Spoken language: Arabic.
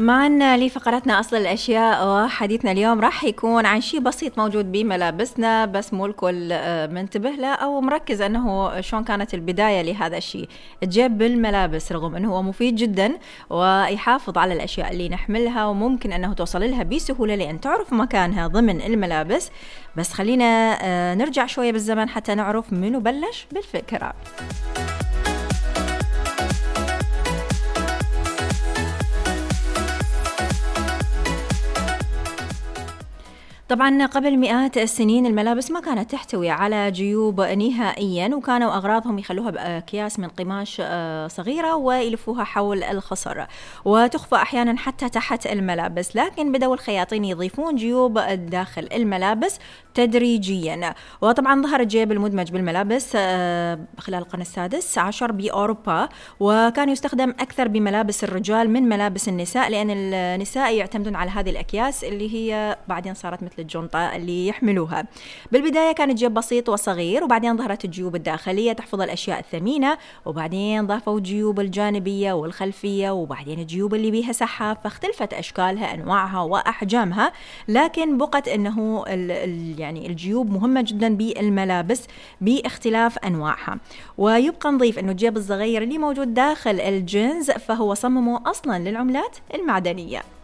معنا لفقرتنا أصل الأشياء، وحديثنا اليوم راح يكون عن شيء بسيط موجود بملابسنا بس مو الكل منتبه له أو مركز أنه شلون كانت البداية لهذا الشيء. الجيب بالملابس رغم أنه هو مفيد جدا ويحافظ على الأشياء اللي نحملها وممكن أنه توصل لها بسهولة لأن تعرف مكانها ضمن الملابس، بس خلينا نرجع شوية بالزمن حتى نعرف منو بلش بالفكرة. طبعا قبل مئات السنين الملابس ما كانت تحتوي على جيوب نهائيا، وكانوا أغراضهم يخلوها بأكياس من قماش صغيرة ويلفوها حول الخصر وتخفى أحيانا حتى تحت الملابس، لكن بدأوا الخياطين يضيفون جيوب داخل الملابس تدريجيا. وطبعا ظهر الجيب المدمج بالملابس خلال القرن السادس عشر بأوروبا، وكان يستخدم أكثر بملابس الرجال من ملابس النساء، لأن النساء يعتمدون على هذه الأكياس اللي هي بعدين صارت مثل الجنطة اللي يحملوها. بالبداية كان الجيب بسيط وصغير، وبعدين ظهرت الجيوب الداخلية تحفظ الأشياء الثمينة، وبعدين ضافوا الجيوب الجانبية والخلفية، وبعدين الجيوب اللي بيها سحاب، فاختلفت أشكالها أنواعها وأحجامها، لكن بقت أنه يعني الجيوب مهمة جدا بالملابس باختلاف أنواعها. ويبقى نضيف أنه الجيب الصغير اللي موجود داخل الجينز فهو صممه أصلا للعملات المعدنية.